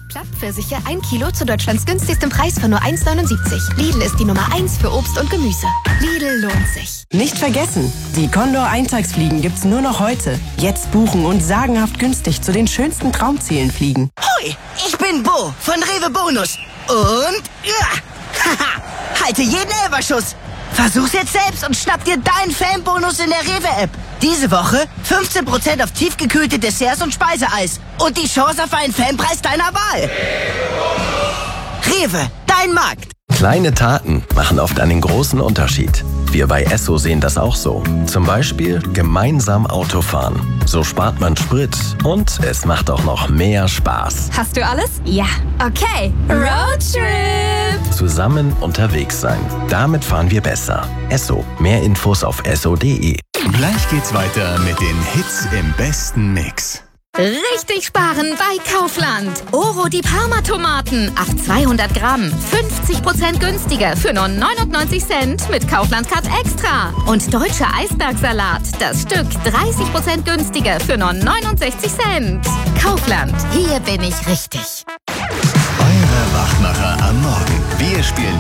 Plattpfirsiche 1 Kilo zu Deutschlands günstigstem Preis von nur 1,79. Lidl ist die Nummer 1 für Obst und Gemüse. Lidl lohnt sich. Nicht vergessen, die Condor-Eintagsfliegen gibt's nur noch heute. Jetzt buchen und sagenhaft günstig zu den schönsten Traumzielen fliegen. Hoi, ich bin Bo von Rewe Bonus. Und haha, halte jeden Elferschuss. Versuch's jetzt selbst und schnapp dir deinen Fanbonus in der Rewe-App. Diese Woche 15% auf tiefgekühlte Desserts und Speiseeis. Und die Chance auf einen Fanpreis deiner Wahl. Rewe, dein Markt. Kleine Taten machen oft einen großen Unterschied. Wir bei Esso sehen das auch so. Zum Beispiel gemeinsam Autofahren. So spart man Sprit und es macht auch noch mehr Spaß. Hast du alles? Ja. Okay. Roadtrip. Zusammen unterwegs sein. Damit fahren wir besser. Esso. Mehr Infos auf esso.de. Gleich geht's weiter mit den Hits im besten Mix. Richtig sparen bei Kaufland. Oro die Parma-Tomaten auf 200 Gramm. 50% günstiger für nur 99 Cent mit Kaufland Cut Extra. Und deutscher Eisbergsalat. Das Stück 30% günstiger für nur 69 Cent. Kaufland. Hier bin ich richtig. Eure Wachmacher am Morgen. Wir spielen